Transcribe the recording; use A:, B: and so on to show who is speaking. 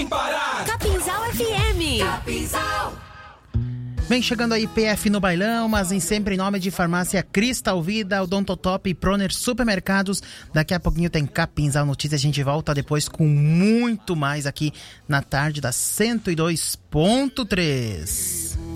A: sem parar.
B: Capinzal FM.
A: Capinzal.
C: Vem chegando aí PF no bailão, mas sempre em nome de Farmácia Cristal Vida, Odontotop e Proner Supermercados. Daqui a pouquinho tem Capinzal Notícias. A gente volta depois com muito mais aqui na tarde da 102.3.